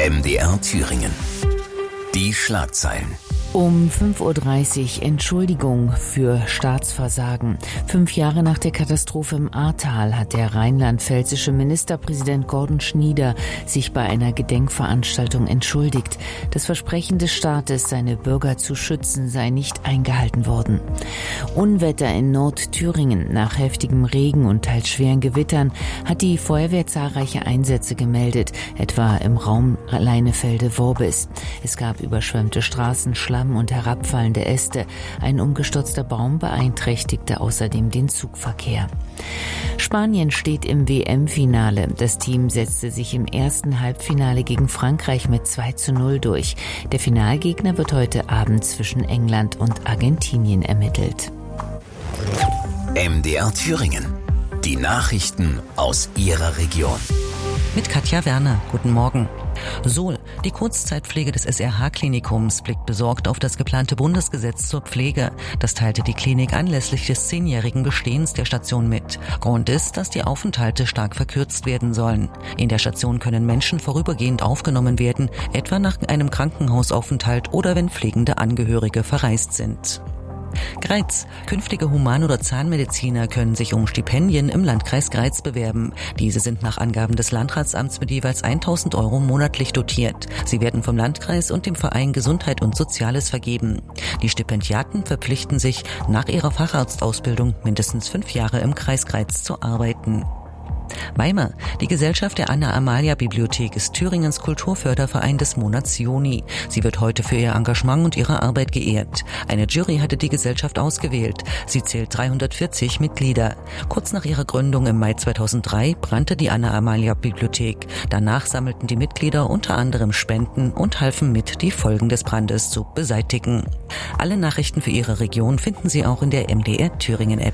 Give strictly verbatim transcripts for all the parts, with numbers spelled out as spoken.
M D R Thüringen. Die Schlagzeilen. Um fünf Uhr dreißig Entschuldigung für Staatsversagen. Fünf Jahre nach der Katastrophe im Ahrtal hat der rheinland-pfälzische Ministerpräsident Gordon Schnieder sich bei einer Gedenkveranstaltung entschuldigt. Das Versprechen des Staates, seine Bürger zu schützen, sei nicht eingehalten worden. Unwetter in Nordthüringen. Nach heftigem Regen und teils schweren Gewittern hat die Feuerwehr zahlreiche Einsätze gemeldet, etwa im Raum Leinefelde-Worbis. Es gab überschwemmte Straßen, Schlamm und herabfallende Äste. Ein umgestürzter Baum beeinträchtigte außerdem den Zugverkehr. Spanien steht im W M-Finale. Das Team setzte sich im ersten Halbfinale gegen Frankreich mit zwei zu null durch. Der Finalgegner wird heute Abend zwischen England und Argentinien ermittelt. M D R Thüringen. Die Nachrichten aus Ihrer Region. Mit Katja Werner. Guten Morgen. Sohl, die Kurzzeitpflege des S R H-Klinikums blickt besorgt auf das geplante Bundesgesetz zur Pflege. Das teilte die Klinik anlässlich des zehnjährigen Bestehens der Station mit. Grund ist, dass die Aufenthalte stark verkürzt werden sollen. In der Station können Menschen vorübergehend aufgenommen werden, etwa nach einem Krankenhausaufenthalt oder wenn pflegende Angehörige verreist sind. Greiz. Künftige Human- oder Zahnmediziner können sich um Stipendien im Landkreis Greiz bewerben. Diese sind nach Angaben des Landratsamts mit jeweils tausend Euro monatlich dotiert. Sie werden vom Landkreis und dem Verein Gesundheit und Soziales vergeben. Die Stipendiaten verpflichten sich, nach ihrer Facharztausbildung mindestens fünf Jahre im Kreis Greiz zu arbeiten. Weimar. Die Gesellschaft der Anna-Amalia-Bibliothek ist Thüringens Kulturförderverein des Monats Juni. Sie wird heute für ihr Engagement und ihre Arbeit geehrt. Eine Jury hatte die Gesellschaft ausgewählt. Sie zählt dreihundertvierzig Mitglieder. Kurz nach ihrer Gründung im Mai zweitausenddrei brannte die Anna-Amalia-Bibliothek. Danach sammelten die Mitglieder unter anderem Spenden und halfen mit, die Folgen des Brandes zu beseitigen. Alle Nachrichten für Ihre Region finden Sie auch in der M D R Thüringen-App.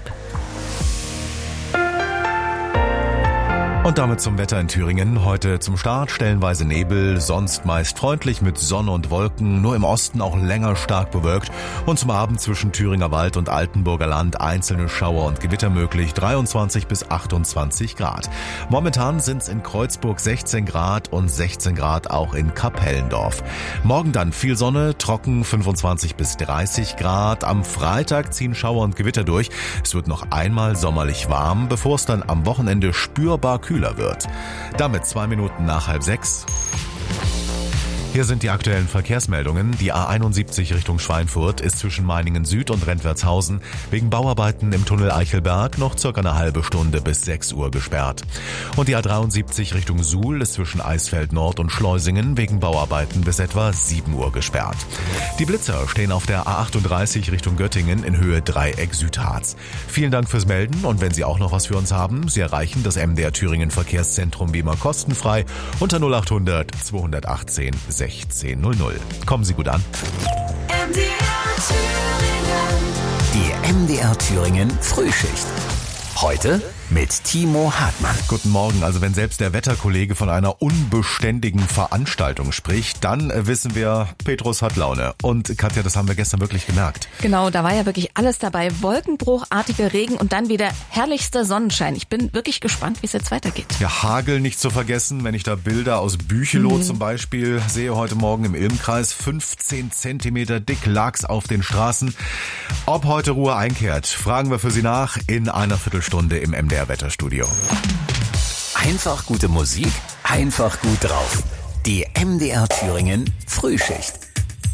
Und damit zum Wetter in Thüringen. Heute zum Start stellenweise Nebel, sonst meist freundlich mit Sonne und Wolken, nur im Osten auch länger stark bewölkt. Und zum Abend zwischen Thüringer Wald und Altenburger Land einzelne Schauer und Gewitter möglich, dreiundzwanzig bis achtundzwanzig Grad. Momentan sind es in Kreuzburg sechzehn Grad und sechzehn Grad auch in Kapellendorf. Morgen dann viel Sonne, trocken fünfundzwanzig bis dreißig Grad. Am Freitag ziehen Schauer und Gewitter durch. Es wird noch einmal sommerlich warm, bevor es dann am Wochenende spürbar kühler wird. Damit zwei Minuten nach halb sechs. Hier sind die aktuellen Verkehrsmeldungen. Die A einundsiebzig Richtung Schweinfurt ist zwischen Meiningen Süd und Rentwertshausen wegen Bauarbeiten im Tunnel Eichelberg noch circa eine halbe Stunde bis sechs Uhr gesperrt. Und die A dreiundsiebzig Richtung Suhl ist zwischen Eisfeld Nord und Schleusingen wegen Bauarbeiten bis etwa sieben Uhr gesperrt. Die Blitzer stehen auf der A achtunddreißig Richtung Göttingen in Höhe Dreieck Südharz. Vielen Dank fürs Melden und wenn Sie auch noch was für uns haben, Sie erreichen das M D R Thüringen Verkehrszentrum wie immer kostenfrei unter null achthundert zweihundertachtzehn sechzehn null null. Kommen Sie gut an. M D R Thüringen. Die M D R Thüringen Frühschicht. Heute mit Timo Hartmann. Guten Morgen. Also wenn selbst der Wetterkollege von einer unbeständigen Veranstaltung spricht, dann wissen wir, Petrus hat Laune. Und Katja, das haben wir gestern wirklich gemerkt. Genau, da war ja wirklich alles dabei. Wolkenbruchartiger Regen und dann wieder herrlichster Sonnenschein. Ich bin wirklich gespannt, wie es jetzt weitergeht. Ja, Hagel nicht zu vergessen, wenn ich da Bilder aus Bücheloh mhm. zum Beispiel sehe heute Morgen im Ilmkreis. fünfzehn Zentimeter dick lag's auf den Straßen. Ob heute Ruhe einkehrt, fragen wir für Sie nach in einer Viertelstunde im M D R Wetterstudio. Einfach gute Musik, einfach gut drauf. Die M D R Thüringen Frühschicht.